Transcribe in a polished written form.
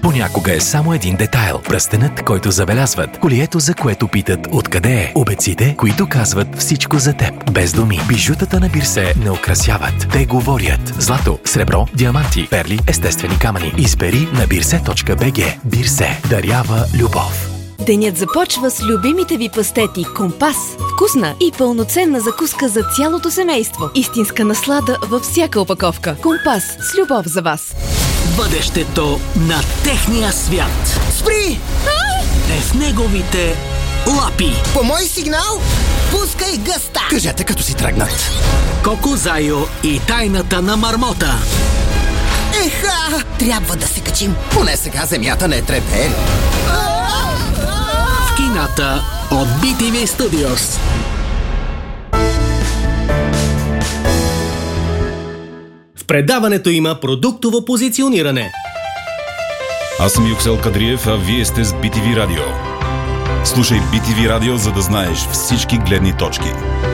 Понякога е само един детайл. Пръстенът, който забелязват. Колието, за което питат откъде е. Обеците, които казват всичко за теб. Без думи. Бижутата на Бирсе не украсяват. Те говорят. Злато, сребро, диаманти, перли, естествени камъни. Избери на birse.bg. Бирсе дарява любов. Денят започва с любимите ви пастети Компас. Вкусна и пълноценна закуска за цялото семейство. Истинска наслада във всяка опаковка. Компас с любов за вас. Бъдещето на техния свят. Спри! Е в неговите лапи. По мой сигнал, пускай гъста! Кажете като си тръгнат. Коко Зайо и тайната на мармота. Еха! Трябва да се качим. Поне сега земята не трепери. В кината от BTV Studios. В предаването има продуктово позициониране. Аз съм Юксел Кадриев, а вие сте с BTV Радио. Слушай BTV Радио, за да знаеш всички гледни точки.